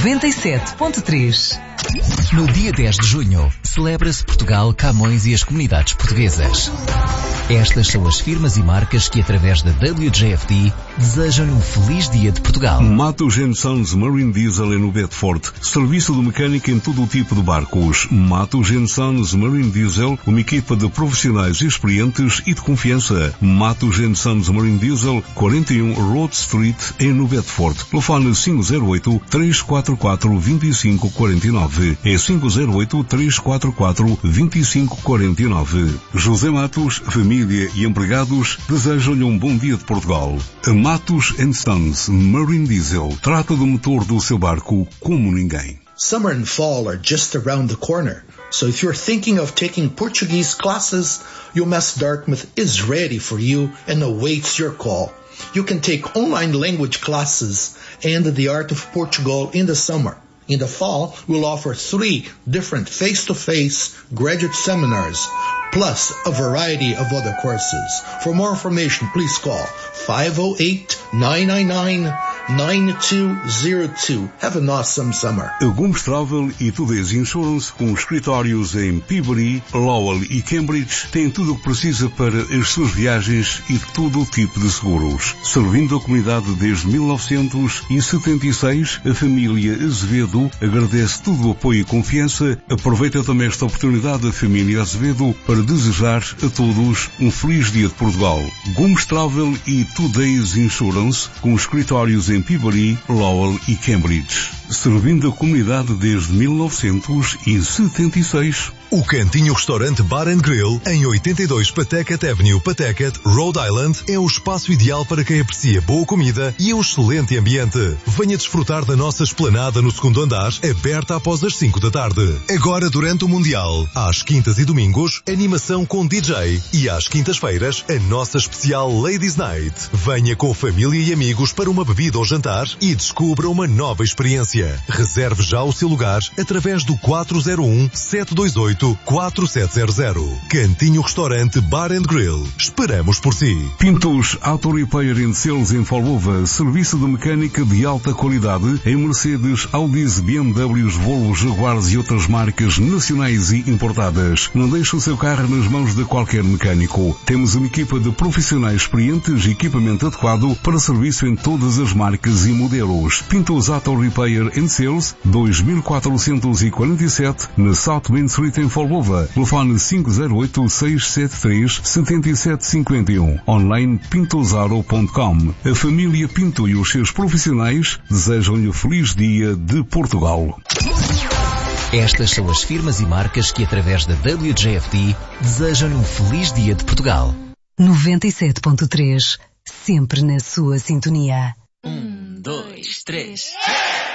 97.3. No dia 10 de junho, celebra-se Portugal, Camões e as comunidades portuguesas. Estas são as firmas e marcas que, através da WJFD, desejam-lhe um feliz dia de Portugal. Matos & Sons Marine Diesel no Bedford. Serviço de mecânica em todo o tipo de barcos. Matos & Sons Marine Diesel, uma equipa de profissionais experientes e de confiança. Matos & Sons Marine Diesel, 41 Road Street, no Bedford. Telefone 508-344-2549. É 508-344-2549. José Matos, família e empregados desejam-lhe um bom dia de Portugal. A Matos & Sons Marine Diesel trata do motor do seu barco como ninguém. Summer and fall are just around the corner. So if you're thinking of taking Portuguese classes, UMass Dartmouth is ready for you and awaits your call. You can take online language classes and the art of Portugal in the summer. In the fall, we'll offer 3 different face-to-face graduate seminars, plus a variety of other courses. For more information, please call 508-999-9202. Have an awesome summer. A Gomes Travel e Today's Insurance, com escritórios em Peabody, Lowell e Cambridge, tem tudo o que precisa para as suas viagens e todo o tipo de seguros. Servindo a comunidade desde 1976, a família Azevedo agradece todo o apoio e confiança. Aproveita também esta oportunidade a família Azevedo para desejar a todos um feliz dia de Portugal. Gomes Travel e Today's Insurance, com escritórios em Peabody, Lowell e Cambridge. Servindo a comunidade desde 1976. O Cantinho Restaurante Bar & Grill, em 82 Pawtucket Avenue, Pawtucket, Rhode Island, é o espaço ideal para quem aprecia boa comida e um excelente ambiente. Venha desfrutar da nossa esplanada no segundo andar, aberta após as 5 da tarde. Agora, durante o Mundial, às quintas e domingos, animação com DJ e às quintas-feiras, a nossa especial Ladies Night. Venha com família e amigos para uma bebida ou jantar e descubra uma nova experiência. Reserve já o seu lugar através do 401-728-4700. Cantinho Restaurante Bar & Grill. Esperamos por si. Pintos Auto Repair & Sales em Falbova. Serviço de mecânica de alta qualidade em Mercedes, Audis, BMWs, Volvo, Jaguars e outras marcas nacionais e importadas. Não deixe o seu carro nas mãos de qualquer mecânico. Temos uma equipa de profissionais experientes e equipamento adequado para serviço em todas as marcas e modelos. Pintos Auto Repair & Sales, 2447, na South Main Street em Falbova. Telefone 508-673-7751. Online pintosaro.com. A família Pinto e os seus profissionais desejam-lhe um feliz dia de Portugal. Estas são as firmas e marcas que, através da WJFD, desejam-lhe um feliz dia de Portugal. 97.3. Sempre na sua sintonia. 1, 2, 3.